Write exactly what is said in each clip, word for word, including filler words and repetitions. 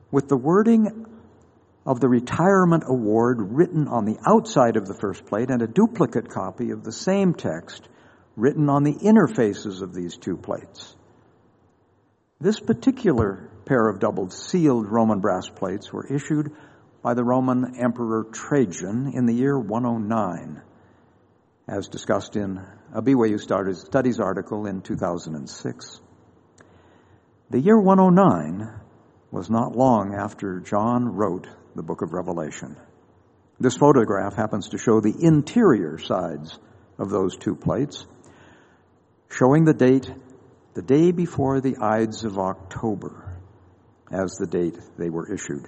with the wording of the retirement award written on the outside of the first plate and a duplicate copy of the same text written on the interfaces of these two plates. This particular pair of double sealed Roman brass plates were issued by the Roman Emperor Trajan in the year one oh nine, as discussed in a B Y U Studies article in two thousand six. The year one oh nine was not long after John wrote the book of Revelation. This photograph happens to show the interior sides of those two plates, showing the date, the day before the Ides of October, as the date they were issued.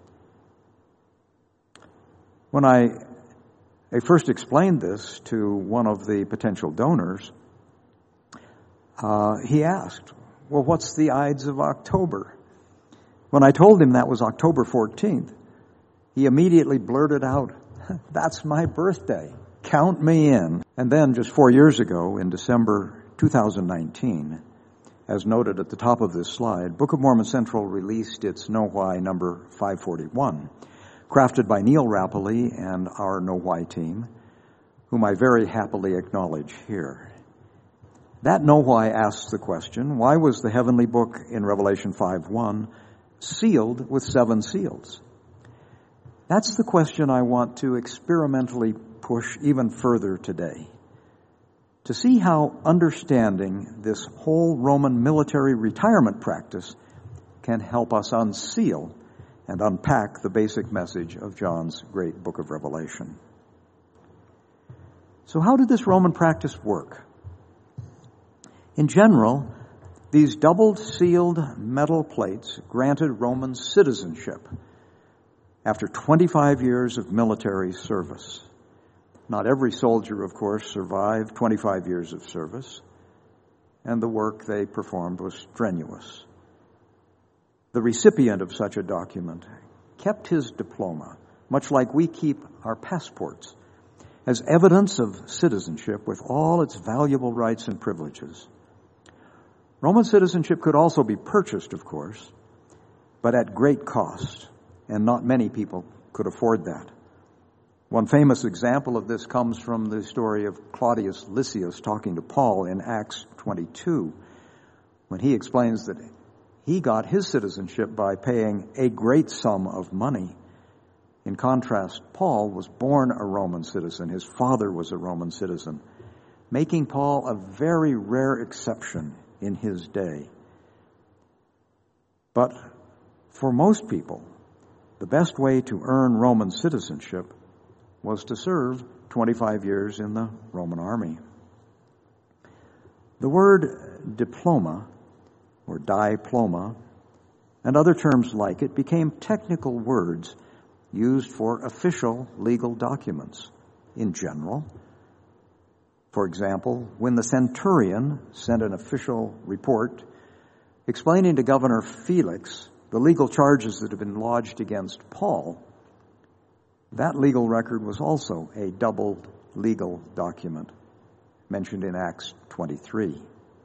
When I, I first explained this to one of the potential donors, uh, he asked, well, what's the Ides of October? When I told him that was October fourteenth, he immediately blurted out, that's my birthday. Count me in. And then just four years ago, in December two thousand nineteen, as noted at the top of this slide, Book of Mormon Central released its Know Why number five forty-one, crafted by Neil Rapoli and our Know Why team, whom I very happily acknowledge here. That Know Why asks the question, why was the heavenly book in Revelation five one sealed with seven seals? That's the question I want to experimentally push even further today, to see how understanding this whole Roman military retirement practice can help us unseal and unpack the basic message of John's great book of Revelation. So how did this Roman practice work? In general, these double-sealed metal plates granted Roman citizenship after twenty-five years of military service. Not every soldier, of course, survived twenty-five years of service, and the work they performed was strenuous. The recipient of such a document kept his diploma, much like we keep our passports, as evidence of citizenship with all its valuable rights and privileges. Roman citizenship could also be purchased, of course, but at great cost, and not many people could afford that. One famous example of this comes from the story of Claudius Lysias talking to Paul in Acts twenty-two, when he explains that he got his citizenship by paying a great sum of money. In contrast, Paul was born a Roman citizen. His father was a Roman citizen, making Paul a very rare exception in his day. But for most people, the best way to earn Roman citizenship was to serve twenty-five years in the Roman army. The word diploma, or diploma, and other terms like it became technical words used for official legal documents in general. For example, when the centurion sent an official report explaining to Governor Felix the legal charges that had been lodged against Paul, that legal record was also a doubled legal document mentioned in Acts twenty-three.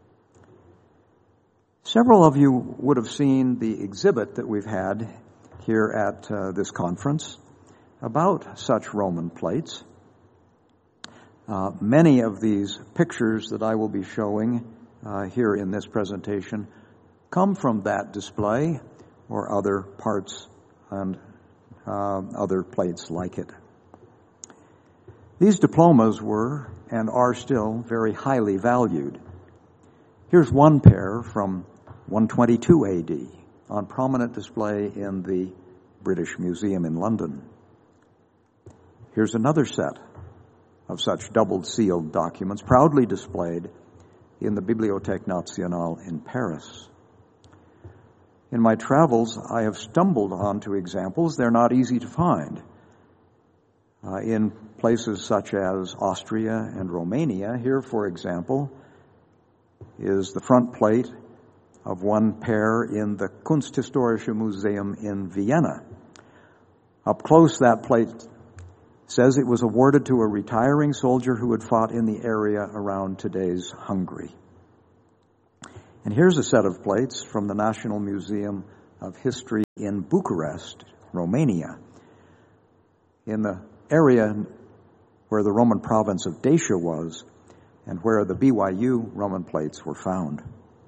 Several of you would have seen the exhibit that we've had here at uh, this conference about such Roman plates. Uh, many of these pictures that I will be showing uh, here in this presentation come from that display or other parts and uh, other plates like it. These diplomas were and are still very highly valued. Here's one pair from one twenty-two A D on prominent display in the British Museum in London. Here's another set of such double-sealed documents proudly displayed in the Bibliothèque Nationale in Paris. In my travels, I have stumbled onto examples. They're not easy to find. Uh, in places such as Austria and Romania, here, for example, is the front plate of one pair in the Kunsthistorische Museum in Vienna. Up close, that plate says it was awarded to a retiring soldier who had fought in the area around today's Hungary. And here's a set of plates from the National Museum of history in Bucharest, Romania, in the area where the Roman province of Dacia was and where the B Y U Roman plates were found.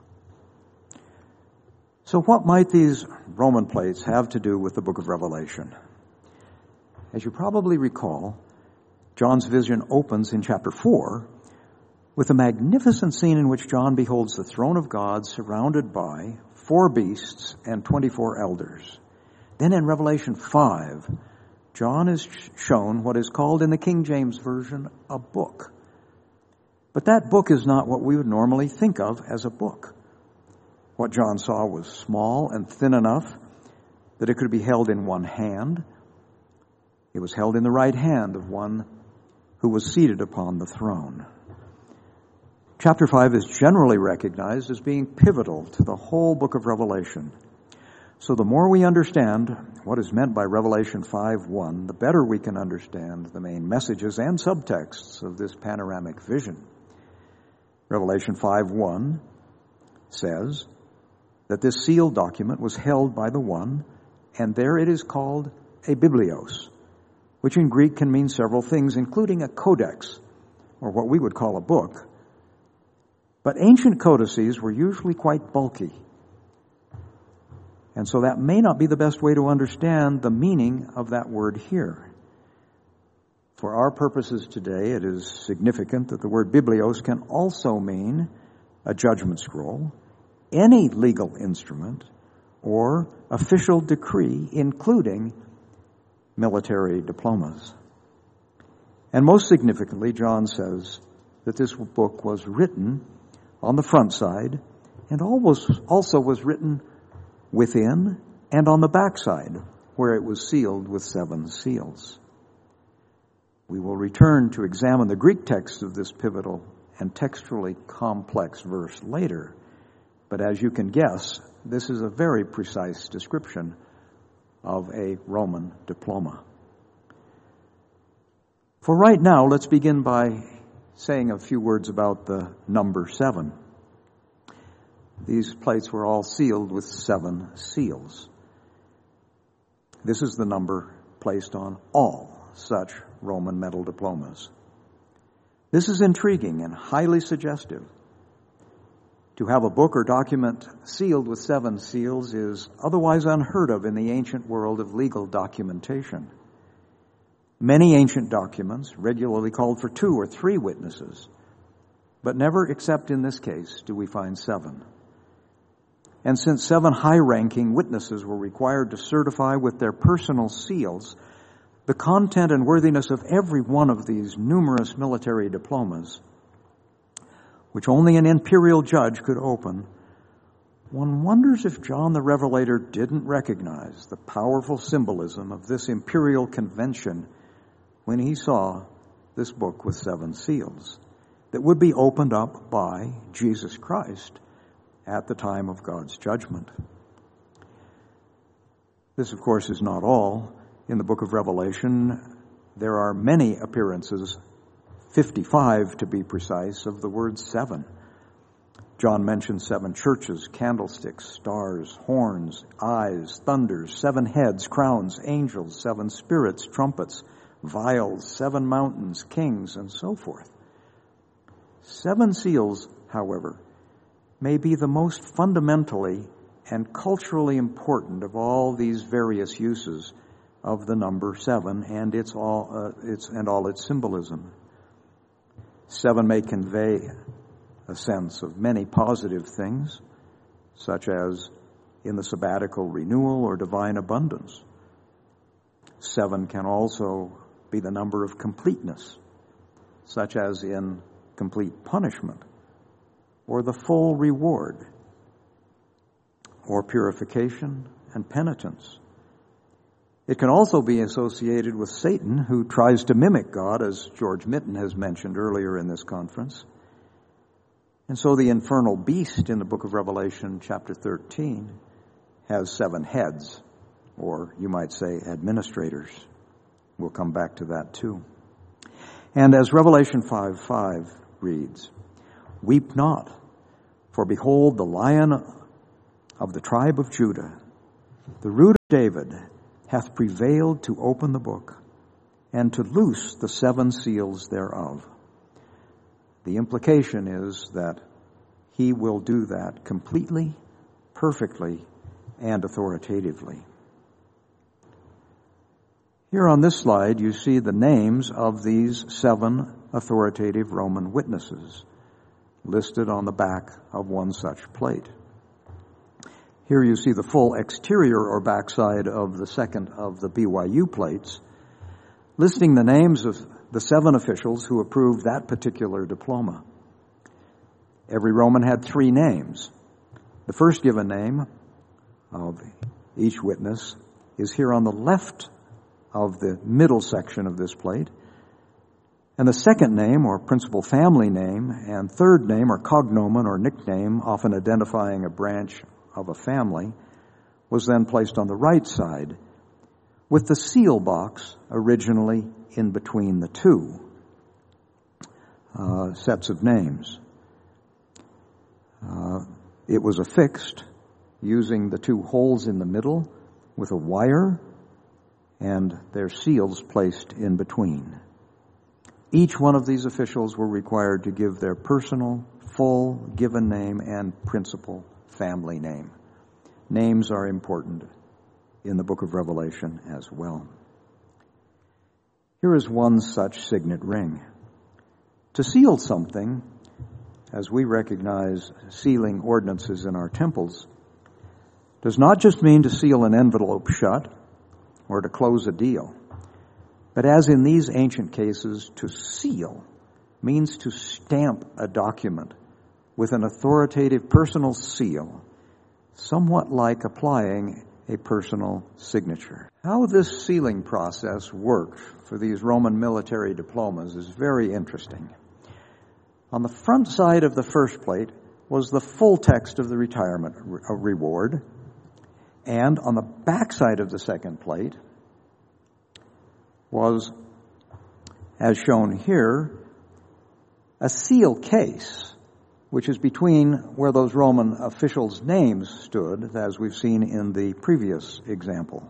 So what might these Roman plates have to do with the book of Revelation? As you probably recall, John's vision opens in chapter four with a magnificent scene in which John beholds the throne of God surrounded by four beasts and twenty-four elders. Then in Revelation five, John is shown what is called in the King James Version a book. But that book is not what we would normally think of as a book. What John saw was small and thin enough that it could be held in one hand. It was held in the right hand of one who was seated upon the throne. Chapter five is generally recognized as being pivotal to the whole book of Revelation. So the more we understand what is meant by Revelation five one, the better we can understand the main messages and subtexts of this panoramic vision. Revelation five one says that this sealed document was held by the one, and there it is called a biblios, which in Greek can mean several things, including a codex, or what we would call a book. But ancient codices were usually quite bulky. And so that may not be the best way to understand the meaning of that word here. For our purposes today, it is significant that the word biblios can also mean a judgment scroll, any legal instrument, or official decree, including military diplomas. And most significantly, John says that this book was written on the front side and also was written within and on the back side, where it was sealed with seven seals. We will return to examine the Greek text of this pivotal and textually complex verse later. But as you can guess, this is a very precise description of a Roman diploma. For right now, let's begin by saying a few words about the number seven. These plates were all sealed with seven seals. This is the number placed on all such Roman metal diplomas. This is intriguing and highly suggestive. To have a book or document sealed with seven seals is otherwise unheard of in the ancient world of legal documentation. Many ancient documents regularly called for two or three witnesses, but never, except in this case, do we find seven. And since seven high-ranking witnesses were required to certify with their personal seals the content and worthiness of every one of these numerous military diplomas, which only an imperial judge could open, one wonders if John the Revelator didn't recognize the powerful symbolism of this imperial convention when he saw this book with seven seals that would be opened up by Jesus Christ at the time of God's judgment. This, of course, is not all. In the book of Revelation, there are many appearances, fifty-five to be precise, of the word seven. John mentions seven churches, candlesticks, stars, horns, eyes, thunders, seven heads, crowns, angels, seven spirits, trumpets, vials, seven mountains, kings, and so forth. Seven seals, however, may be the most fundamentally and culturally important of all these various uses of the number seven and its all uh, its and all its symbolism. Seven may convey a sense of many positive things, such as in the sabbatical renewal or divine abundance. Seven can also be the number of completeness, such as in complete punishment, or the full reward, or purification and penitence. It can also be associated with Satan, who tries to mimic God, as George Mitten has mentioned earlier in this conference. And so the infernal beast in the book of Revelation, chapter thirteen, has seven heads, or you might say administrators. We'll come back to that too. And as Revelation five five reads, "Weep not, for behold, the Lion of the tribe of Judah, The root of David hath prevailed to open the book and to loose the seven seals thereof. The implication is that he will do that completely, perfectly, and authoritatively. Here on this slide, you see the names of these seven authoritative Roman witnesses listed on the back of one such plate. Here you see the full exterior or backside of the second of the B Y U plates, listing the names of the seven officials who approved that particular diploma. Every Roman had three names. The first given name of each witness is here on the left of the middle section of this plate. And the second name, or principal family name, and third name, or cognomen, or nickname, often identifying a branch of a family, was then placed on the right side, with the seal box originally in between the two uh, sets of names. Uh, it was affixed using the two holes in the middle with a wire and their seals placed in between. Each one of these officials were required to give their personal, full, given name and principal family name. Names are important in the book of Revelation as well. Here is one such signet ring. To seal something, as we recognize sealing ordinances in our temples, does not just mean to seal an envelope shut or to close a deal, but as in these ancient cases, to seal means to stamp a document with an authoritative personal seal, somewhat like applying a personal signature. How this sealing process worked for these Roman military diplomas is very interesting. On the front side of the first plate was the full text of the retirement re- reward, and on the back side of the second plate was, as shown here, a seal case, which is between where those Roman officials' names stood, as we've seen in the previous example.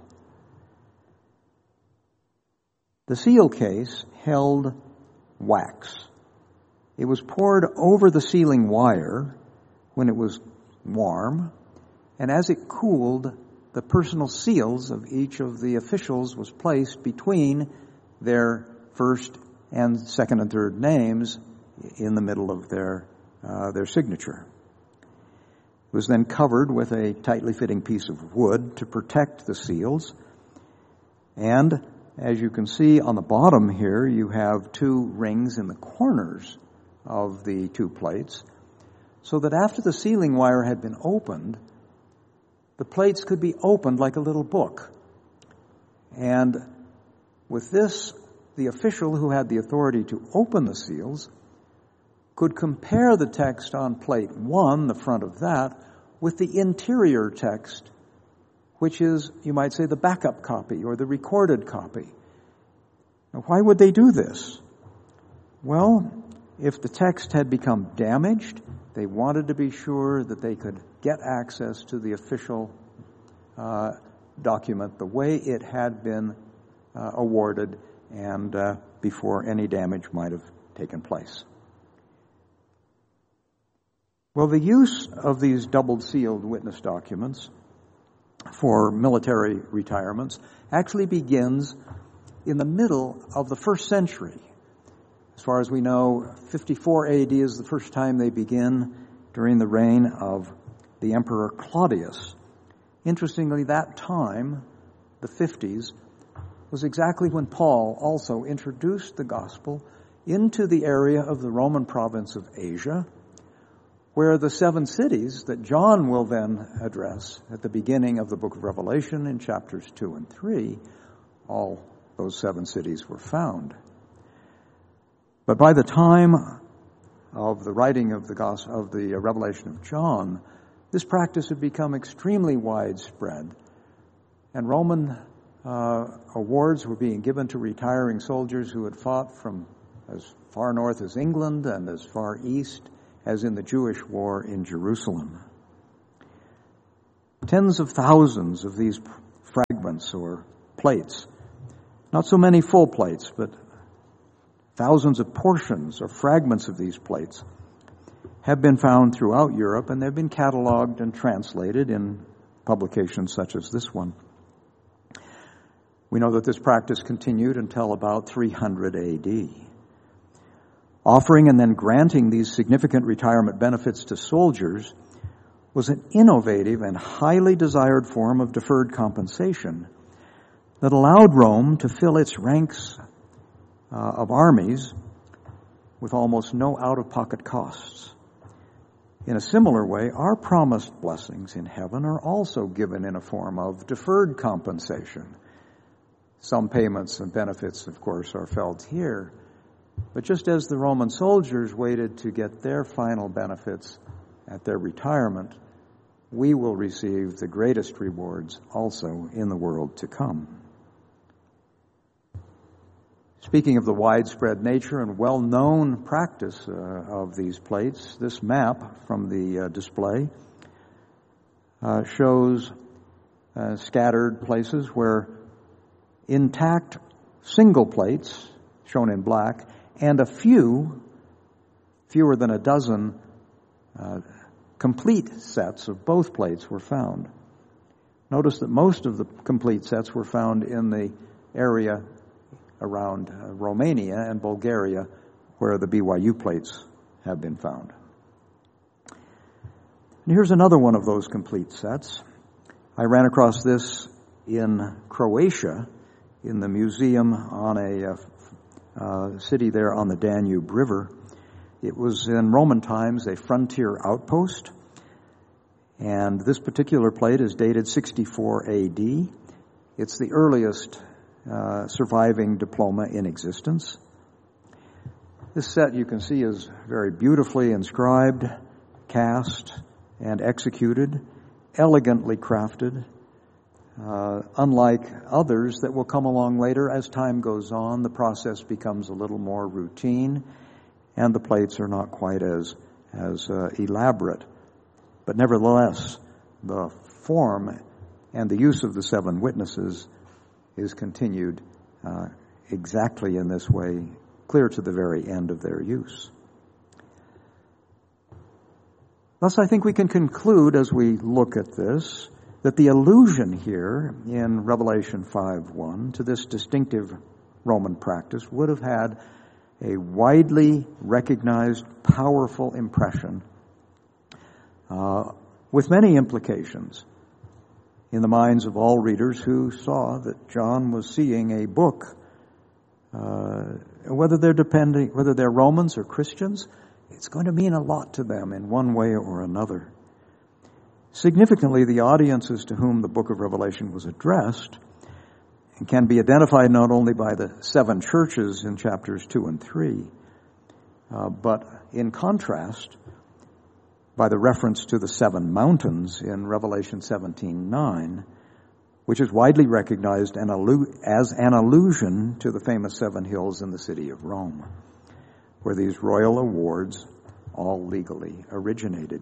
The seal case held wax. It was poured over the sealing wire when it was warm, and as it cooled, the personal seals of each of the officials was placed between their first and second and third names in the middle of their uh, their signature. It was then covered with a tightly fitting piece of wood to protect the seals. And as you can see on the bottom here, you have two rings in the corners of the two plates, so that after the sealing wire had been opened, the plates could be opened like a little book. And with this, the official who had the authority to open the seals could compare the text on plate one, the front of that, with the interior text, which is, you might say, the backup copy or the recorded copy. Now, why would they do this? Well, if the text had become damaged, they wanted to be sure that they could get access to the official uh, document the way it had been uh, awarded and uh, before any damage might have taken place. Well, the use of these double-sealed witness documents for military retirements actually begins in the middle of the first century. As far as we know, fifty-four A D is the first time they begin during the reign of the Emperor Claudius. Interestingly, that time, the fifties, was exactly when Paul also introduced the gospel into the area of the Roman province of Asia, where the seven cities that John will then address at the beginning of the book of Revelation in chapters two and three, all those seven cities were found. But by the time of the writing of the gospel, of the Revelation of John, this practice had become extremely widespread, and Roman uh, awards were being given to retiring soldiers who had fought from as far north as England and as far east as in the Jewish war in Jerusalem. tens of thousands of these fragments or plates. Not so many full plates, but thousands of portions or fragments of these plates have been found throughout Europe, and they've been cataloged and translated in publications such as this one. We know that this practice continued until about three hundred A D. Offering and then granting these significant retirement benefits to soldiers was an innovative and highly desired form of deferred compensation that allowed Rome to fill its ranks uh, of armies with almost no out-of-pocket costs. In a similar way, our promised blessings in heaven are also given in a form of deferred compensation. Some payments and benefits, of course, are felt here. But just as the Roman soldiers waited to get their final benefits at their retirement, we will receive the greatest rewards also in the world to come. Speaking of the widespread nature and well-known practice uh, of these plates, this map from the uh, display uh, shows uh, scattered places where intact single plates, shown in black, and a few, fewer than a dozen, uh, complete sets of both plates were found. Notice that most of the complete sets were found in the area around uh, Romania and Bulgaria, where the B Y U plates have been found. And here's another one of those complete sets. I ran across this in Croatia, in the museum on a uh, uh, city there on the Danube River. It was in Roman times a frontier outpost, and this particular plate is dated sixty-four A D. It's the earliest Uh, surviving diploma in existence. This set, you can see, is very beautifully inscribed, cast, and executed, elegantly crafted, uh, unlike others that will come along later. As time goes on, the process becomes a little more routine, and the plates are not quite as, as uh, elaborate. But nevertheless, the form and the use of the seven witnesses is continued uh, exactly in this way, clear to the very end of their use. Thus, I think we can conclude as we look at this that the allusion here in Revelation five one to this distinctive Roman practice would have had a widely recognized, powerful impression uh, with many implications in the minds of all readers who saw that John was seeing a book, uh, whether they're depending, whether they're Romans or Christians, it's going to mean a lot to them in one way or another. Significantly, the audiences to whom the book of Revelation was addressed can be identified not only by the seven churches in chapters two and three, uh, but in contrast, by the reference to the seven mountains in Revelation seventeen nine, which is widely recognized as an allusion to the famous seven hills in the city of Rome, where these royal awards all legally originated.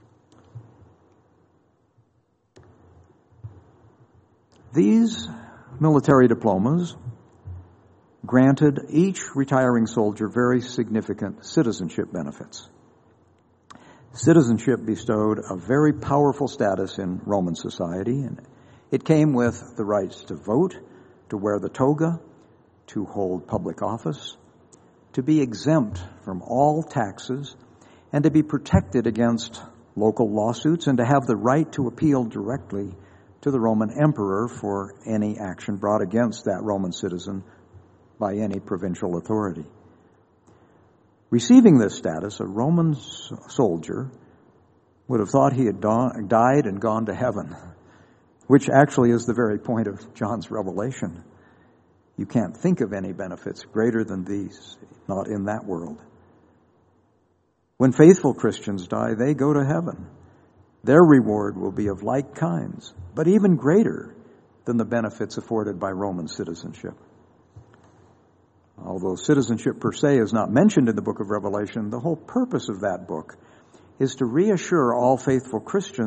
These military diplomas granted each retiring soldier very significant citizenship benefits. Citizenship bestowed a very powerful status in Roman society, and it came with the rights to vote, to wear the toga, to hold public office, to be exempt from all taxes, and to be protected against local lawsuits, and to have the right to appeal directly to the Roman emperor for any action brought against that Roman citizen by any provincial authority. Receiving this status, a Roman soldier would have thought he had died and gone to heaven, which actually is the very point of John's revelation. You can't think of any benefits greater than these, not in that world. When faithful Christians die, they go to heaven. Their reward will be of like kinds, but even greater than the benefits afforded by Roman citizenship. Although citizenship per se is not mentioned in the book of Revelation, the whole purpose of that book is to reassure all faithful Christians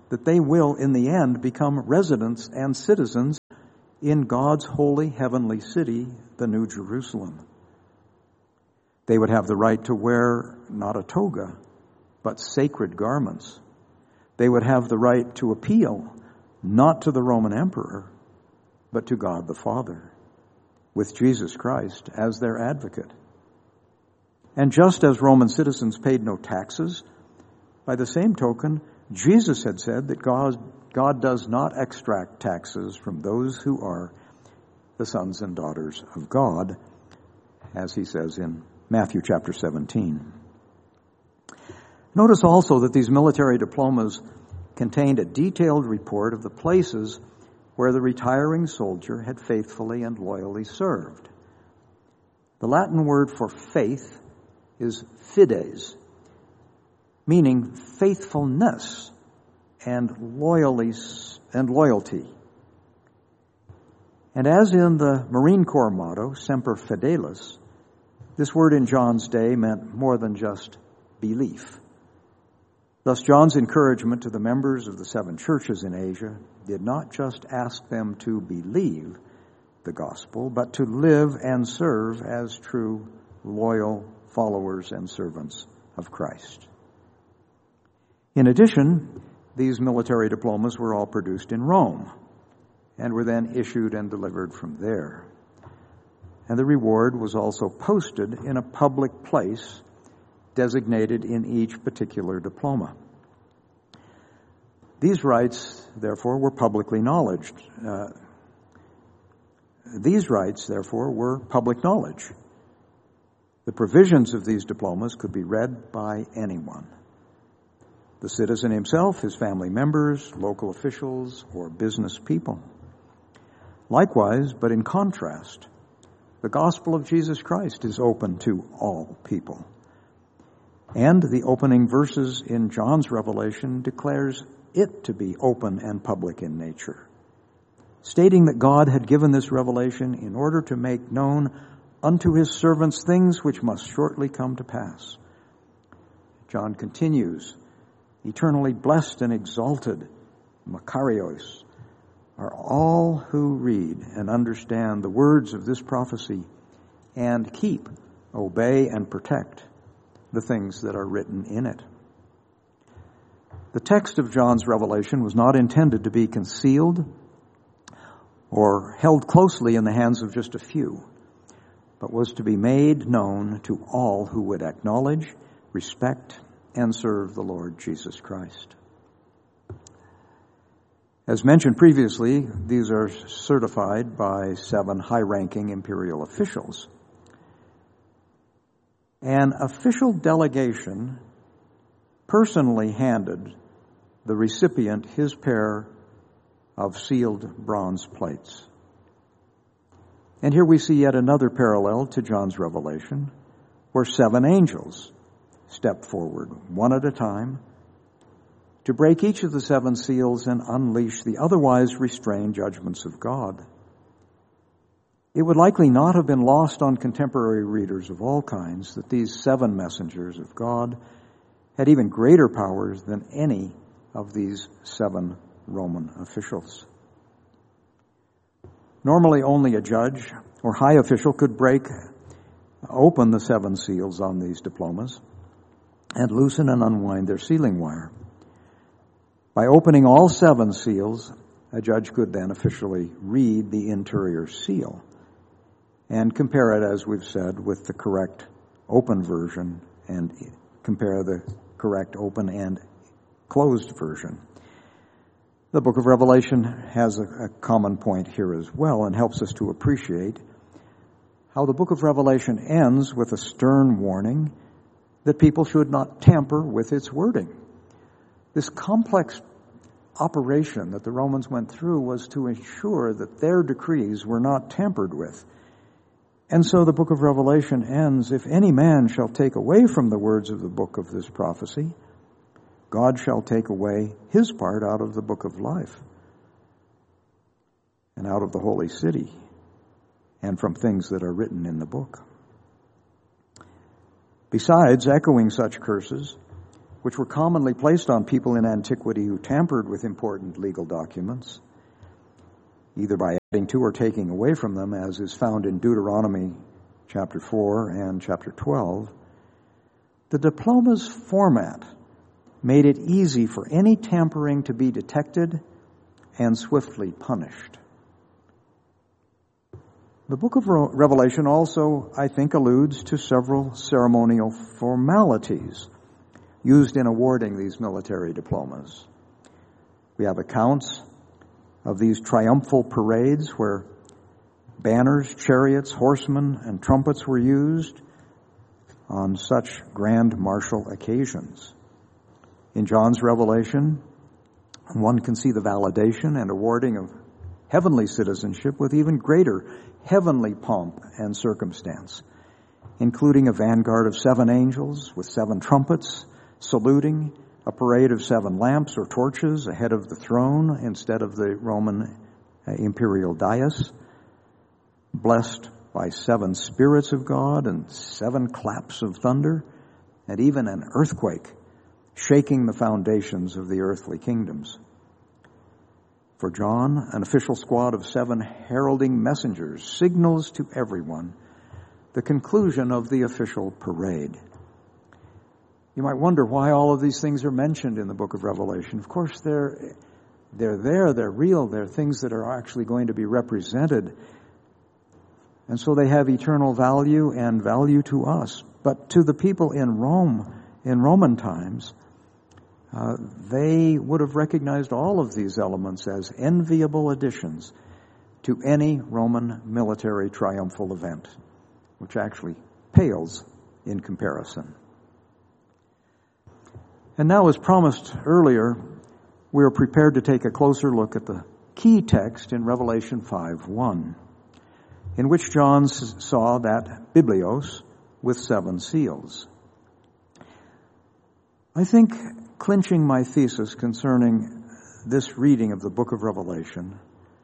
that they will, in the end, become residents and citizens in God's holy heavenly city, the New Jerusalem. They would have the right to wear not a toga, but sacred garments. They would have the right to appeal not to the Roman emperor, but to God the Father, with Jesus Christ as their advocate. And just as Roman citizens paid no taxes, by the same token, Jesus had said that God, God does not extract taxes from those who are the sons and daughters of God, as he says in Matthew chapter seventeen. Notice also that these military diplomas contained a detailed report of the places where the retiring soldier had faithfully and loyally served. The Latin word for faith is fides, meaning faithfulness and loyally and loyalty. And as in the Marine Corps motto, Semper Fidelis, this word in John's day meant more than just belief. Thus, John's encouragement to the members of the seven churches in Asia did not just ask them to believe the gospel, but to live and serve as true, loyal followers and servants of Christ. In addition, these military diplomas were all produced in Rome and were then issued and delivered from there. And the reward was also posted in a public place designated in each particular diploma. These rights, therefore, were publicly acknowledged. Uh, these rights, therefore, were public knowledge. The provisions of these diplomas could be read by anyone. The citizen himself, his family members, local officials, or business people. Likewise, but in contrast, the gospel of Jesus Christ is open to all people. And the opening verses in John's Revelation declares it to be open and public in nature, stating that God had given this revelation in order to make known unto his servants things which must shortly come to pass. John continues, eternally blessed and exalted, Makarios, are all who read and understand the words of this prophecy and keep, obey, and protect the things that are written in it. The text of John's Revelation was not intended to be concealed or held closely in the hands of just a few, but was to be made known to all who would acknowledge, respect, and serve the Lord Jesus Christ. As mentioned previously, these are certified by seven high-ranking imperial officials. An official delegation personally handed the recipient his pair of sealed bronze plates. And here we see yet another parallel to John's Revelation, where seven angels step forward, one at a time, to break each of the seven seals and unleash the otherwise restrained judgments of God. It would likely not have been lost on contemporary readers of all kinds that these seven messengers of God had even greater powers than any of these seven Roman officials. Normally, only a judge or high official could break open the seven seals on these diplomas and loosen and unwind their sealing wire. By opening all seven seals, a judge could then officially read the interior seal and compare it, as we've said, with the correct open version and compare the correct open and closed version. The book of Revelation has a, a common point here as well and helps us to appreciate how the book of Revelation ends with a stern warning that people should not tamper with its wording. This complex operation that the Romans went through was to ensure that their decrees were not tampered with. And so the book of Revelation ends, if any man shall take away from the words of the book of this prophecy, God shall take away his part out of the book of life and out of the holy city and from things that are written in the book. Besides echoing such curses, which were commonly placed on people in antiquity who tampered with important legal documents, either by adding to or taking away from them, as is found in Deuteronomy chapter four and chapter twelve, the diploma's format made it easy for any tampering to be detected and swiftly punished. The book of Revelation also, I think, alludes to several ceremonial formalities used in awarding these military diplomas. We have accounts of these triumphal parades where banners, chariots, horsemen, and trumpets were used on such grand martial occasions. In John's Revelation, one can see the validation and awarding of heavenly citizenship with even greater heavenly pomp and circumstance, including a vanguard of seven angels with seven trumpets saluting, a parade of seven lamps or torches ahead of the throne instead of the Roman imperial dais, blessed by seven spirits of God and seven claps of thunder, and even an earthquake shaking the foundations of the earthly kingdoms. For John, an official squad of seven heralding messengers signals to everyone the conclusion of the official parade. You might wonder why all of these things are mentioned in the book of Revelation. Of course, they're, they're there, they're real, they're things that are actually going to be represented. And so they have eternal value and value to us. But to the people in Rome, in Roman times, Uh, they would have recognized all of these elements as enviable additions to any Roman military triumphal event, which actually pales in comparison. And now, as promised earlier, we are prepared to take a closer look at the key text in Revelation five one, in which John saw that Biblios with seven seals. I think clinching my thesis concerning this reading of the book of Revelation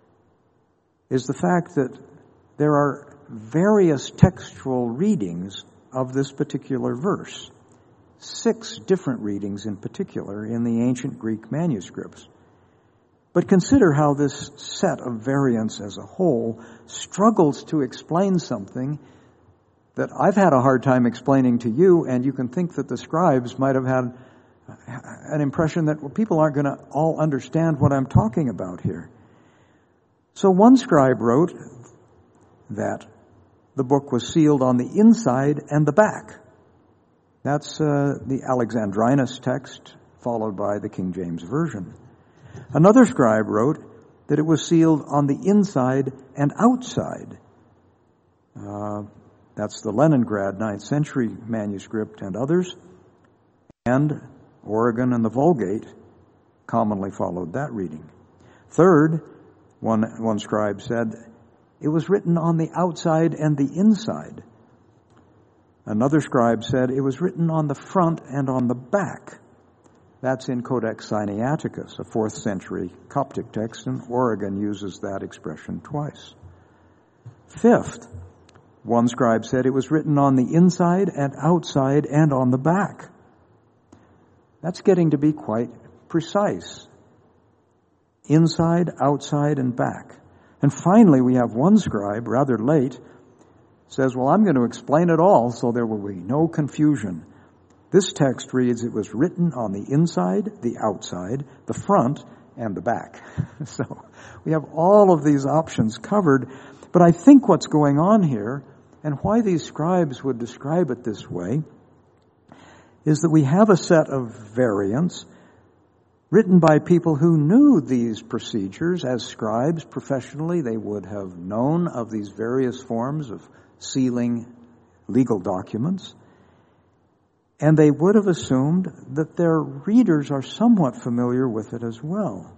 is the fact that there are various textual readings of this particular verse. Six different readings in particular in the ancient Greek manuscripts. But consider how this set of variants as a whole struggles to explain something that I've had a hard time explaining to you, and you can think that the scribes might have had an impression that, well, people aren't going to all understand what I'm talking about here. So one scribe wrote that the book was sealed on the inside and the back. That's uh, the Alexandrinus text, followed by the King James Version. Another scribe wrote that it was sealed on the inside and outside. Uh, that's the Leningrad ninth century manuscript and others. And Origen and the Vulgate commonly followed that reading. Third, one, one scribe said, it was written on the outside and the inside. Another scribe said it was written on the front and on the back. That's in Codex Sinaiticus, a fourth century Coptic text, and Origen uses that expression twice. Fifth, one scribe said it was written on the inside and outside and on the back. That's getting to be quite precise. Inside, outside, and back. And finally, we have one scribe, rather late, says, well, I'm going to explain it all so there will be no confusion. This text reads, it was written on the inside, the outside, the front, and the back. So we have all of these options covered. But I think what's going on here, and why these scribes would describe it this way, is that we have a set of variants written by people who knew these procedures. As scribes professionally, they would have known of these various forms of sealing legal documents, and they would have assumed that their readers are somewhat familiar with it as well.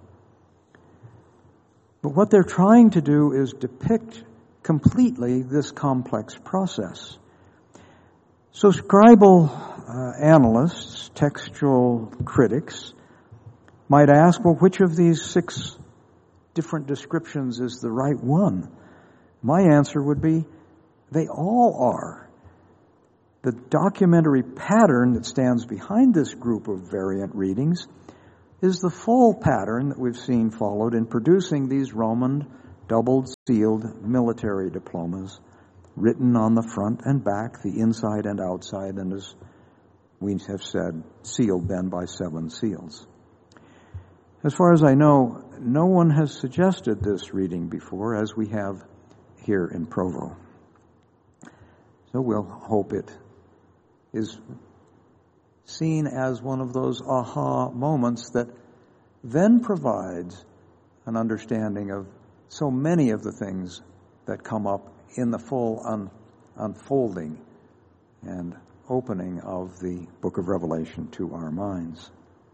But what they're trying to do is depict completely this complex process. So scribal uh, analysts, textual critics, might ask, well, which of these six different descriptions is the right one? My answer would be, they all are. The documentary pattern that stands behind this group of variant readings is the full pattern that we've seen followed in producing these Roman double-sealed military diplomas, written on the front and back, the inside and outside, and as we have said, sealed then by seven seals. As far as I know, no one has suggested this reading before, as we have here in Provo. So we'll hope it is seen as one of those aha moments that then provides an understanding of so many of the things that come up in the full un- unfolding and opening of the book of Revelation to our minds.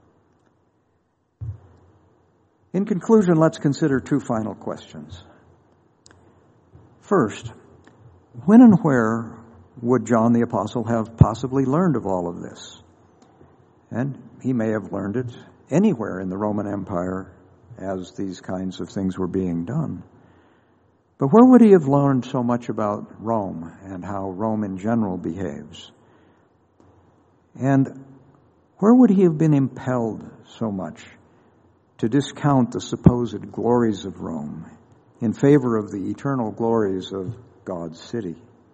In conclusion, let's consider two final questions. First, when and where would John the Apostle have possibly learned of all of this? And he may have learned it anywhere in the Roman Empire as these kinds of things were being done. But where would he have learned so much about Rome and how Rome in general behaves? And where would he have been impelled so much to discount the supposed glories of Rome in favor of the eternal glories of God's city?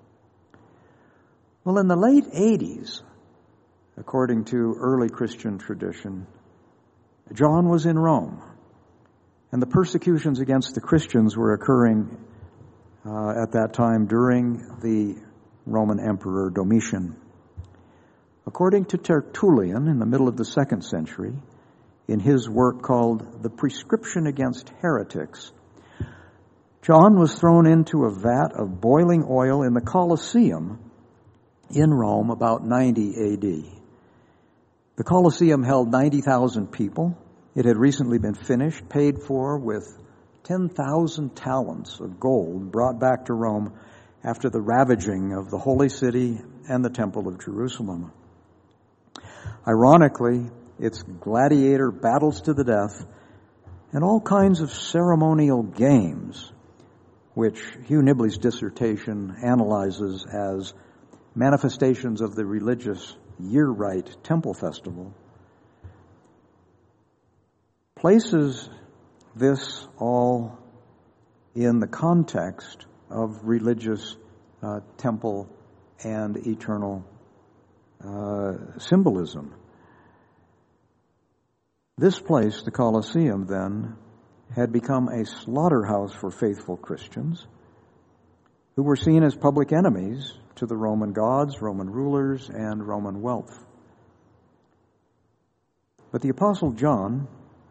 Well, in the late eighties, according to early Christian tradition, John was in Rome, and the persecutions against the Christians were occurring uh, at that time during the Roman Emperor Domitian. According to Tertullian, in the middle of the second century, in his work called The Prescription Against Heretics, John was thrown into a vat of boiling oil in the Colosseum in Rome about ninety A D. The Colosseum held ninety thousand people. It had recently been finished, paid for with ten thousand talents of gold brought back to Rome after the ravaging of the Holy City and the Temple of Jerusalem. Ironically, its gladiator battles to the death and all kinds of ceremonial games, which Hugh Nibley's dissertation analyzes as manifestations of the religious year-rite temple festival, places this all in the context of religious uh, temple and eternal uh, symbolism. This place, the Colosseum, then, had become a slaughterhouse for faithful Christians who were seen as public enemies to the Roman gods, Roman rulers, and Roman wealth. But the Apostle John,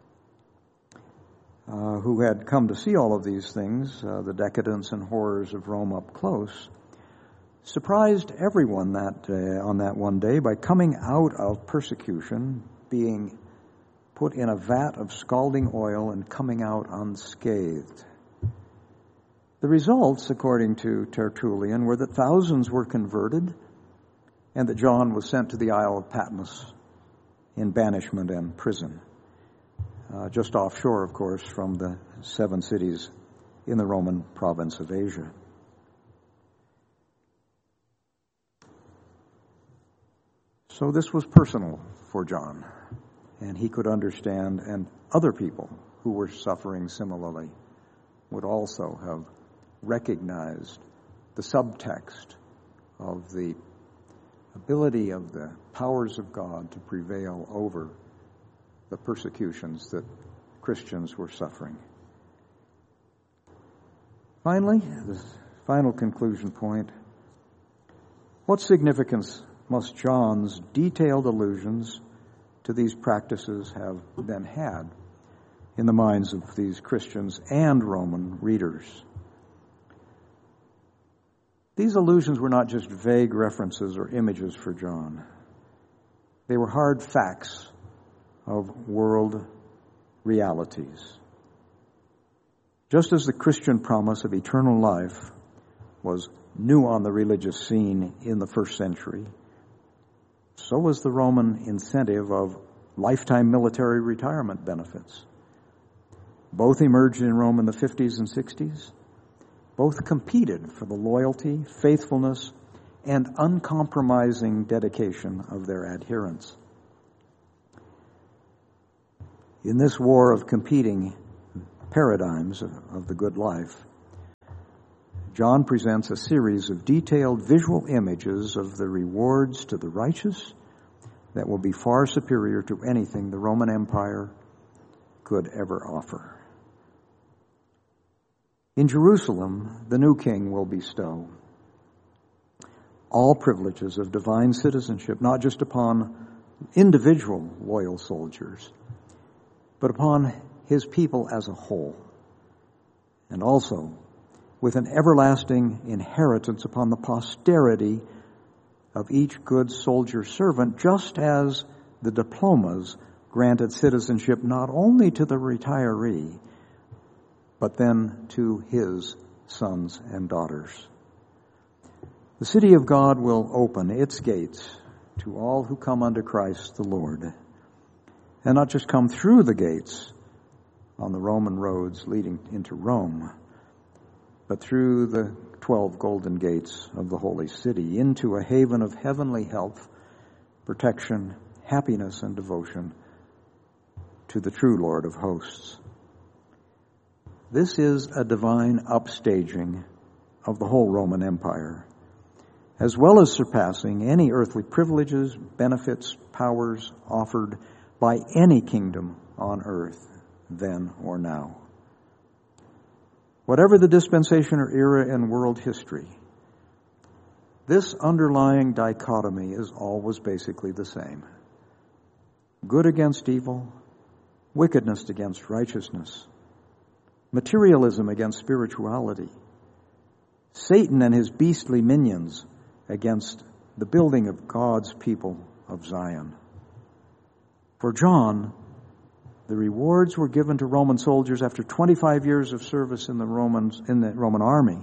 uh, who had come to see all of these things, uh, the decadence and horrors of Rome up close, surprised everyone that day, on that one day by coming out of persecution, being put in a vat of scalding oil and coming out unscathed. The results, according to Tertullian, were that thousands were converted and that John was sent to the Isle of Patmos in banishment and prison, uh, just offshore, of course, from the seven cities in the Roman province of Asia. So this was personal for John, and he could understand, and other people who were suffering similarly would also have recognized the subtext of the ability of the powers of God to prevail over the persecutions that Christians were suffering. Finally, the final conclusion point: what significance must John's detailed allusions to these practices have then had in the minds of these Christians and Roman readers? These allusions were not just vague references or images for John. They were hard facts of world realities. Just as the Christian promise of eternal life was new on the religious scene in the first century, so was the Roman incentive of lifetime military retirement benefits. Both emerged in Rome in the fifties and sixties. Both competed for the loyalty, faithfulness, and uncompromising dedication of their adherents. In this war of competing paradigms of the good life, John presents a series of detailed visual images of the rewards to the righteous that will be far superior to anything the Roman Empire could ever offer. In Jerusalem, the new king will bestow all privileges of divine citizenship, not just upon individual loyal soldiers, but upon his people as a whole, and also with an everlasting inheritance upon the posterity of each good soldier servant, just as the diplomas granted citizenship not only to the retiree, but then to his sons and daughters. The city of God will open its gates to all who come unto Christ the Lord, and not just come through the gates on the Roman roads leading into Rome, but through the twelve golden gates of the holy city into a haven of heavenly health, protection, happiness, and devotion to the true Lord of hosts. This is a divine upstaging of the whole Roman Empire, as well as surpassing any earthly privileges, benefits, powers offered by any kingdom on earth, then or now. Whatever the dispensation or era in world history, this underlying dichotomy is always basically the same. Good against evil, wickedness against righteousness, materialism against spirituality, Satan and his beastly minions against the building of God's people of Zion. For John, the rewards were given to Roman soldiers after twenty-five years of service in the Romans in the Roman army.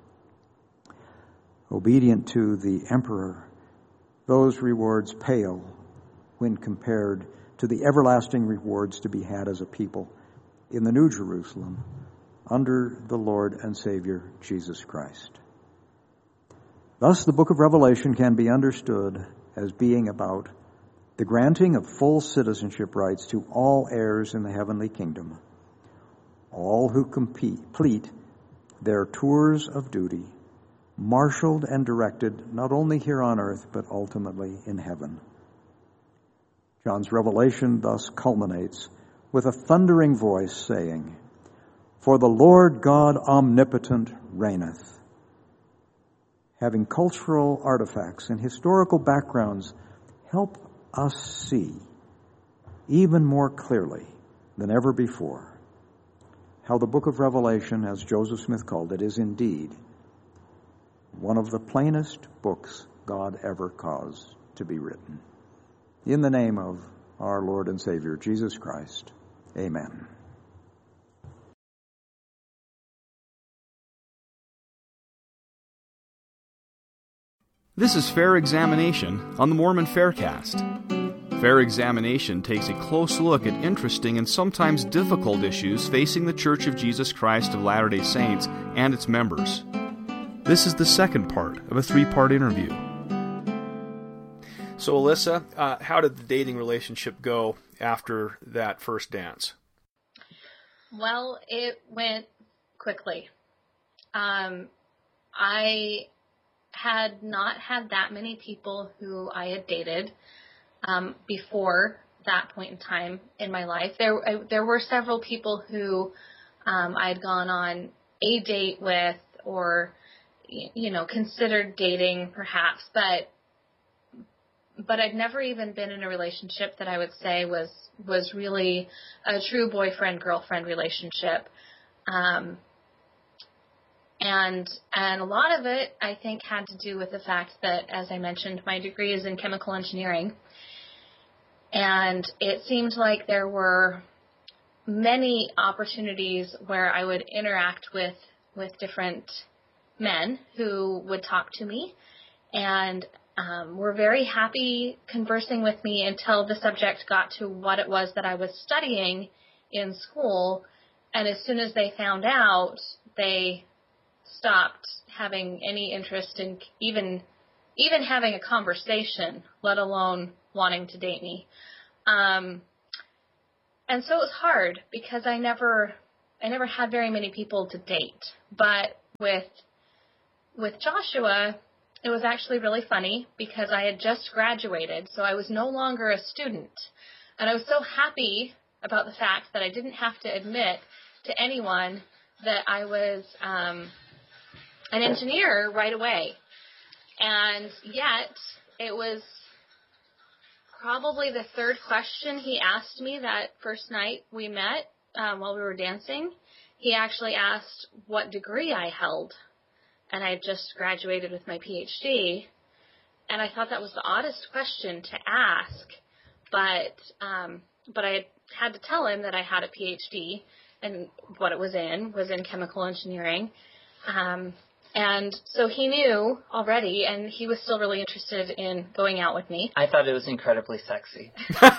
Obedient to the emperor, those rewards pale when compared to the everlasting rewards to be had as a people in the New Jerusalem under the Lord and Savior Jesus Christ. Thus, the book of Revelation can be understood as being about the granting of full citizenship rights to all heirs in the heavenly kingdom, all who complete their tours of duty, marshaled and directed not only here on earth, but ultimately in heaven. John's revelation thus culminates with a thundering voice saying, "For the Lord God omnipotent reigneth." Having cultural artifacts and historical backgrounds help us see even more clearly than ever before how the book of Revelation, as Joseph Smith called it, is indeed one of the plainest books God ever caused to be written. In the name of our Lord and Savior, Jesus Christ, amen. This is Fair Examination on the Mormon Faircast. Fair Examination takes a close look at interesting and sometimes difficult issues facing the Church of Jesus Christ of Latter-day Saints and its members. This is the second part of a three-part interview. So, Alyssa, uh, how did the dating relationship go after that first dance? Well, it went quickly. Um, I had not had that many people who I had dated um, before that point in time in my life. There, I, there were several people who um, I had gone on a date with, or you know, considered dating perhaps, but but I'd never even been in a relationship that I would say was was really a true boyfriend-girlfriend relationship. Um, And and a lot of it, I think, had to do with the fact that, as I mentioned, my degree is in chemical engineering. And it seemed like there were many opportunities where I would interact with, with different men who would talk to me and um, were very happy conversing with me until the subject got to what it was that I was studying in school. And as soon as they found out, they stopped having any interest in even even having a conversation, let alone wanting to date me. Um, and so it was hard because I never, I never had very many people to date. But with, with Joshua, it was actually really funny because I had just graduated, so I was no longer a student. And I was so happy about the fact that I didn't have to admit to anyone that I was um, an engineer right away. And yet, it was probably the third question he asked me that first night we met um, while we were dancing. He actually asked what degree I held. And I had just graduated with my P H D. And I thought that was the oddest question to ask. But um, but I had to tell him that I had a P H D, and what it was in was in chemical engineering. Um And so he knew already, and he was still really interested in going out with me. I thought it was incredibly sexy.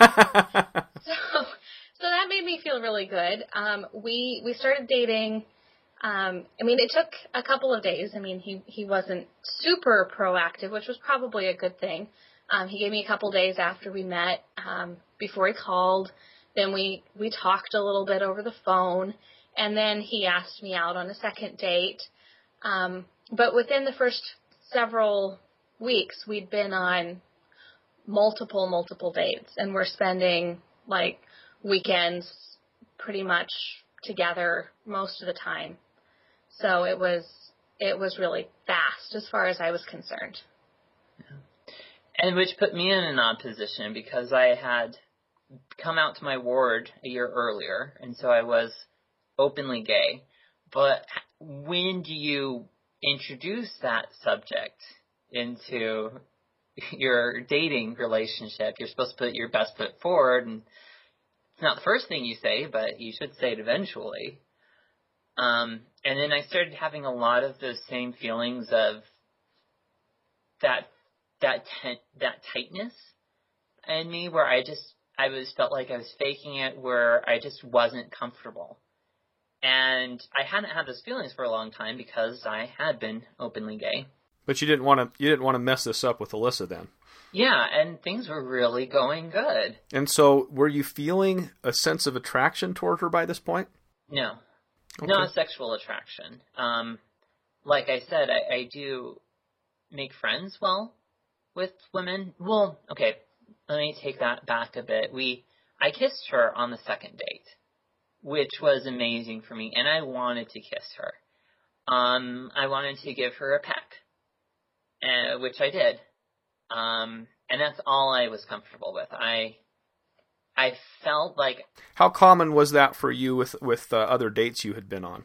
so, so that made me feel really good. Um, we we started dating. Um, I mean, it took a couple of days. I mean, he he wasn't super proactive, which was probably a good thing. Um, he gave me a couple days after we met, um, before he called. Then we we talked a little bit over the phone, and then he asked me out on a second date. Um, but within the first several weeks, we'd been on multiple, multiple dates, and we're spending like weekends pretty much together most of the time. So it was, it was really fast as far as I was concerned. Yeah. And which put me in an odd position because I had come out to my ward a year earlier, and so I was openly gay. But when do you introduce that subject into your dating relationship? You're supposed to put your best foot forward, and it's not the first thing you say, but you should say it eventually. Um, and then I started having a lot of those same feelings of that that ten- that tightness in me, where I just I was felt like I was faking it, where I just wasn't comfortable. And I hadn't had those feelings for a long time because I had been openly gay. But you didn't want to you didn't want to mess this up with Alyssa then. Yeah, and things were really going good. And so were you feeling a sense of attraction toward her by this point? No. Okay. Not a sexual attraction. Um, like I said, I, I do make friends well with women. Well, okay, let me take that back a bit. We I kissed her on the second date, which was amazing for me, and I wanted to kiss her. Um, I wanted to give her a peck, uh, which I did. Um, and that's all I was comfortable with. I I felt like... How common was that for you with, with uh, other dates you had been on?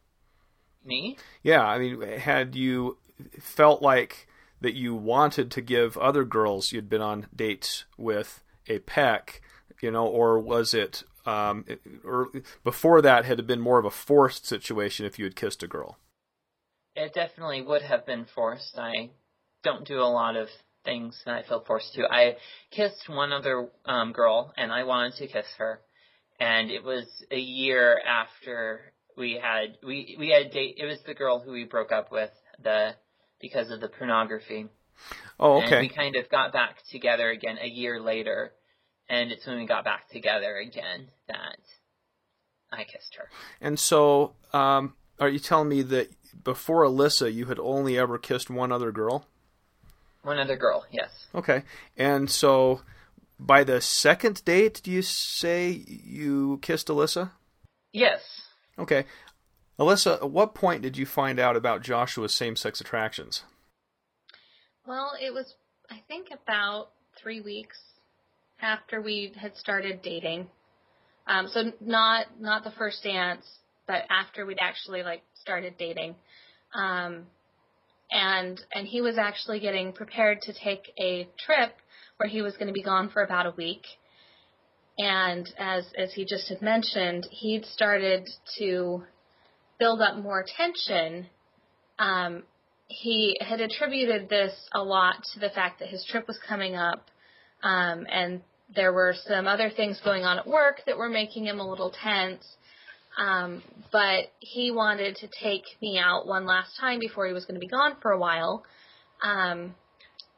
Me? Yeah, I mean, had you felt like that you wanted to give other girls you'd been on dates with a peck, you know, or was it... Um, or before that, had it been more of a forced situation if you had kissed a girl? It definitely would have been forced. I don't do a lot of things that I feel forced to. I kissed one other um, girl, and I wanted to kiss her, and it was a year after we had we we had date. It was the girl who we broke up with the because of the pornography. Oh, okay. And we kind of got back together again a year later. And it's when we got back together again that I kissed her. And so, um, are you telling me that before Alyssa, you had only ever kissed one other girl? One other girl, yes. Okay. And so, by the second date, do you say you kissed Alyssa? Yes. Okay. Alyssa, at what point did you find out about Joshua's same-sex attractions? Well, it was, I think, about three weeks after we had started dating. Um, so not not the first dance, but after we'd actually like started dating. Um, and and he was actually getting prepared to take a trip where he was going to be gone for about a week. And as as he just had mentioned, he'd started to build up more tension. Um, he had attributed this a lot to the fact that his trip was coming up. Um, and there were some other things going on at work that were making him a little tense. Um, but he wanted to take me out one last time before he was going to be gone for a while. Um,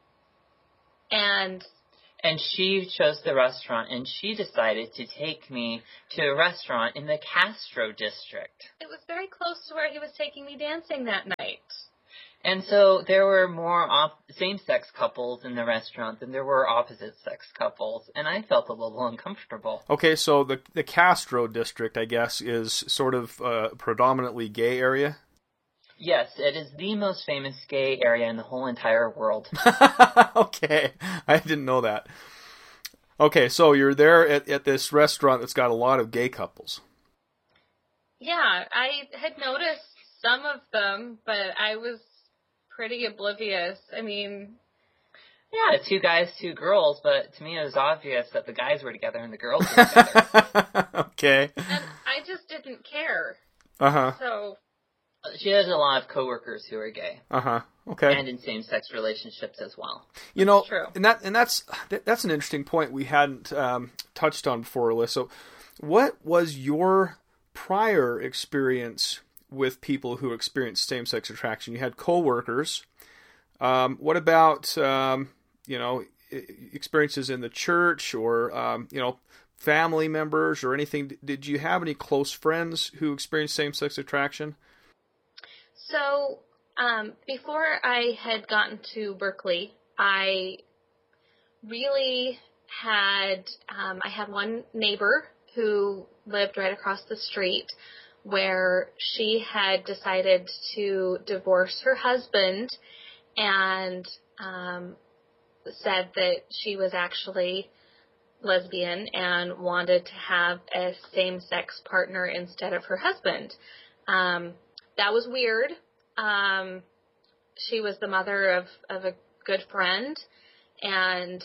And And she chose the restaurant, and she decided to take me to a restaurant in the Castro district. It was very close to where he was taking me dancing that night. And so there were more op- same-sex couples in the restaurant than there were opposite-sex couples, and I felt a little uncomfortable. Okay, so the the Castro district, I guess, is sort of a predominantly gay area? Yes, it is the most famous gay area in the whole entire world. Okay, I didn't know that. Okay, so you're there at, at this restaurant that's got a lot of gay couples. Yeah, I had noticed some of them, but I was pretty oblivious. I mean... Yeah, two guys, two girls, but to me it was obvious that the guys were together and the girls were together. Okay. And I just didn't care. Uh-huh. So... She has a lot of coworkers who are gay. Uh-huh. Okay. And in same-sex relationships as well. You know, True. and that and that's that's an interesting point we hadn't um, touched on before, Alyssa. What was your prior experience with people who experienced same-sex attraction? You had coworkers. Um, what about um, you know experiences in the church or um, you know family members or anything? Did you have any close friends who experienced same-sex attraction? So, um, before I had gotten to Berkeley, I really had, um, I had one neighbor who lived right across the street where she had decided to divorce her husband and um, said that she was actually lesbian and wanted to have a same-sex partner instead of her husband. Um, That was weird. Um, she was the mother of, of a good friend, and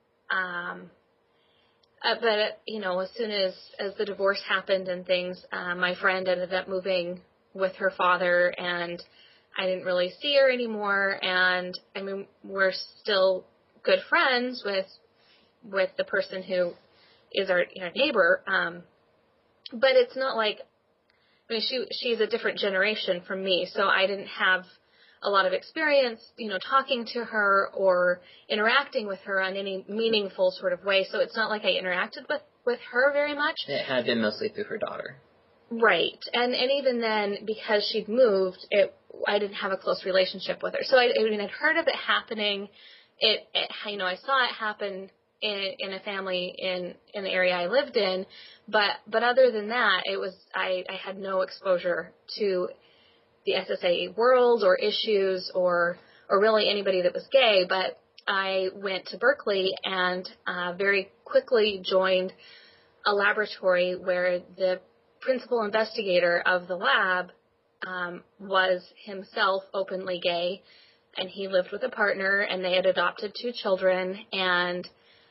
um, uh, but you know, as soon as as the divorce happened and things, uh, my friend ended up moving with her father, and I didn't really see her anymore. And I mean, we're still good friends with with the person who is our, you know, neighbor, um, but it's not like. I mean, she she's a different generation from me, so I didn't have a lot of experience, you know, talking to her or interacting with her on any meaningful sort of way. So it's not like I interacted with, with her very much. It had been mostly through her daughter. Right. And and even then, because she'd moved, it I didn't have a close relationship with her. So I, I mean, I'd heard of it happening. It, it you know, I saw it happen in in a family in in the area I lived in, but but other than that, it was I, I had no exposure to the S S A world or issues or or really anybody that was gay. But I went to Berkeley and uh, very quickly joined a laboratory where the principal investigator of the lab um, was himself openly gay, and he lived with a partner, and they had adopted two children, and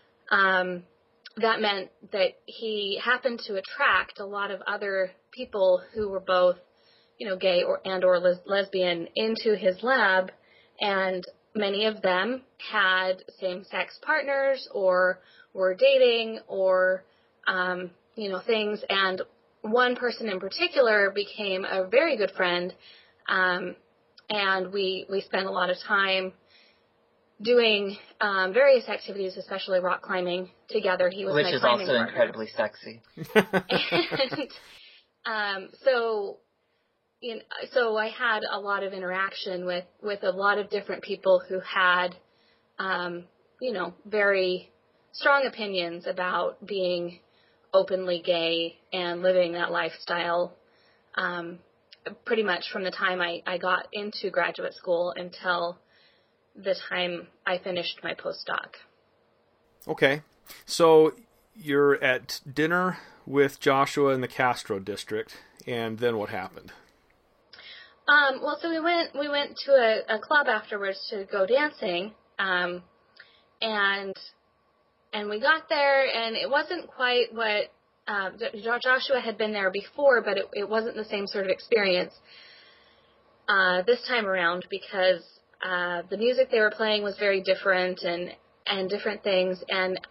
Um, that meant that he happened to attract a lot of other people who were both, you know, gay or and or les- lesbian into his lab, and many of them had same-sex partners or were dating or, um, you know, things. And one person in particular became a very good friend, um, and we we spent a lot of time doing um, various activities, especially rock climbing, together. He was Which my is climbing also partner. incredibly sexy. And um, so, you know, so I had a lot of interaction with, with a lot of different people who had, um, you know, very strong opinions about being openly gay and living that lifestyle, um, pretty much from the time I, I got into graduate school until the time I finished my postdoc. Okay. So you're at dinner with Joshua in the Castro district, and then what happened? Um, well, so we went we went to a, a club afterwards to go dancing, um, and and we got there, and it wasn't quite what uh, Joshua had been there before, but it, it wasn't the same sort of experience uh, this time around because uh, the music they were playing was very different and and different things, and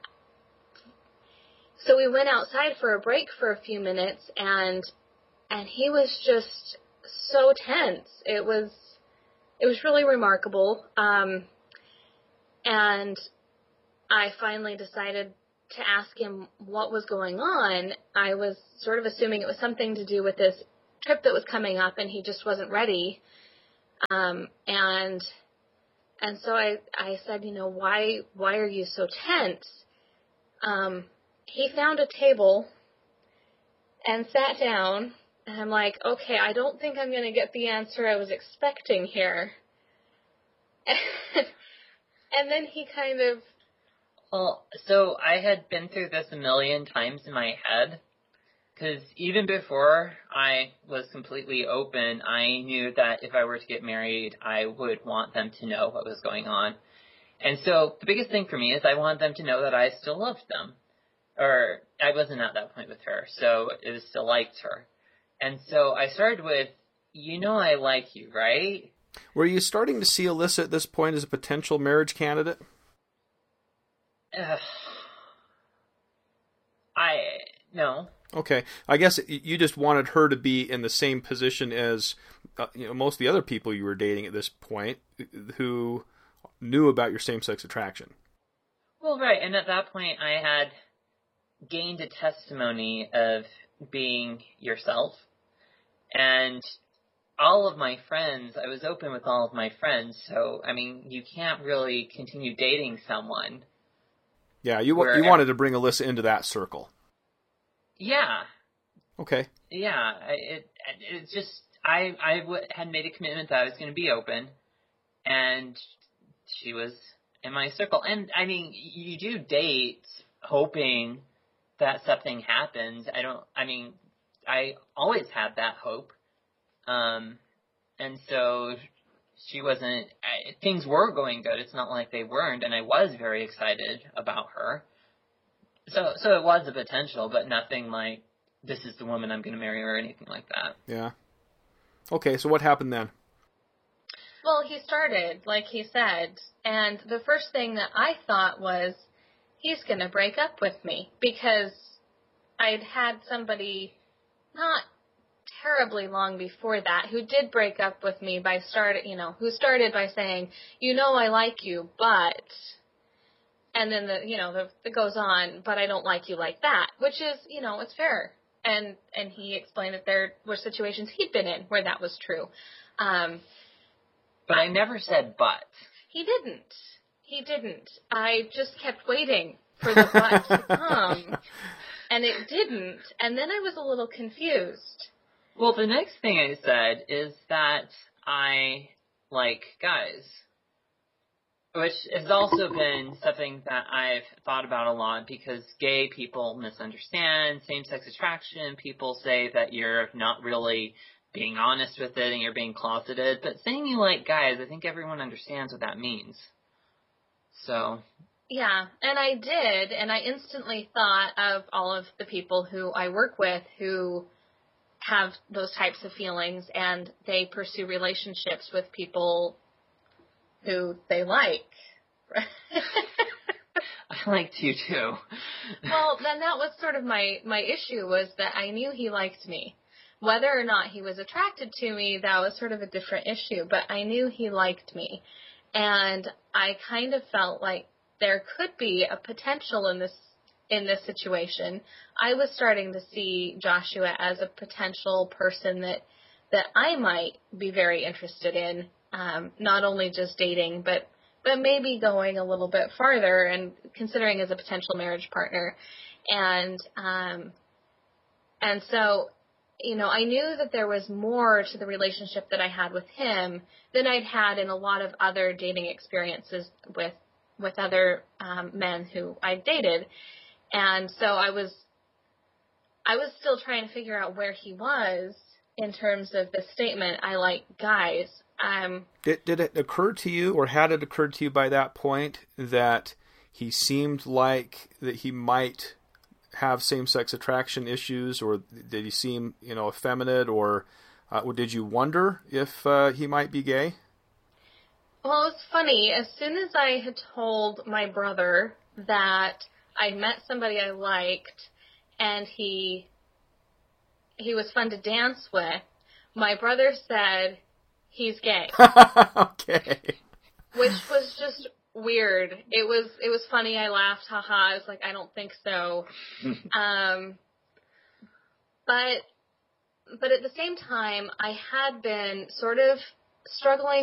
so we went outside for a break for a few minutes, and and he was just so tense. It was it was really remarkable. Um, and I finally decided to ask him what was going on. I was sort of assuming it was something to do with this trip that was coming up, and he just wasn't ready. Um, and and so I, I said, you know, why why are you so tense? Um, he found a table and sat down, and I'm like, okay, I don't think I'm going to get the answer I was expecting here. And, and then he kind of... Well, so I had been through this a million times in my head, because even before I was completely open, I knew that if I were to get married, I would want them to know what was going on. And so the biggest thing for me is I wanted them to know that I still loved them. Or I wasn't at that point with her, so it was still liked her. And so I started with, you know I like you, right? Were you starting to see Alyssa at this point as a potential marriage candidate? Uh, I, no. Okay. I guess you just wanted her to be in the same position as uh, you know, most of the other people you were dating at this point who knew about your same-sex attraction. Well, right. And at that point, I had gained a testimony of being yourself. And all of my friends, I was open with all of my friends. So, I mean, you can't really continue dating someone. Yeah, you where, you wanted to bring Alyssa into that circle. Yeah. Okay. Yeah, it it just I I w- had made a commitment that I was going to be open, and she was in my circle. And I mean, you do date hoping that something happens. I don't. I mean, I always had that hope, um, and so she wasn't. I, things were going good. It's not like they weren't, and I was very excited about her. So, so it was a potential, but nothing like, this is the woman I'm going to marry or anything like that. Yeah. Okay, so what happened then? Well, he started, like he said, and the first thing that I thought was, he's going to break up with me, because I'd had somebody not terribly long before that who did break up with me by start, you know, who started by saying, you know I like you, but... And then, the you know, the, it goes on, but I don't like you like that, which is, you know, it's fair. And and he explained that there were situations he'd been in where that was true. Um, but I never said but. He didn't. He didn't. I just kept waiting for the but to come, and it didn't. And then I was a little confused. Well, the next thing I said is that I like guys. Which has also been something that I've thought about a lot, because gay people misunderstand same-sex attraction. People say that you're not really being honest with it and you're being closeted. But saying you like guys, I think everyone understands what that means. So. Yeah, and I did, and I instantly thought of all of the people who I work with who have those types of feelings, and they pursue relationships with people who they like. I liked you too. Well, then that was sort of my, my issue, was that I knew he liked me. Whether or not he was attracted to me, that was sort of a different issue, but I knew he liked me. And I kind of felt like there could be a potential in this in this situation. I was starting to see Joshua as a potential person that that I might be very interested in. Um, not only just dating, but but maybe going a little bit farther and considering as a potential marriage partner. And um, and so, you know, I knew that there was more to the relationship that I had with him than I'd had in a lot of other dating experiences with with other um, men who I dated. And so I was I was still trying to figure out where he was in terms of the statement, I like guys. Um, did, did it occur to you, or had it occurred to you by that point, that he seemed like that he might have same-sex attraction issues, or did he seem, you know, effeminate, or uh, did you wonder if uh, he might be gay? Well, it's funny. As soon as I had told my brother that I met somebody I liked and he he was fun to dance with, my brother said, he's gay. Okay. Which was just weird. It was it was funny. I laughed. Haha. I was like, I don't think so. um, but but at the same time, I had been sort of struggling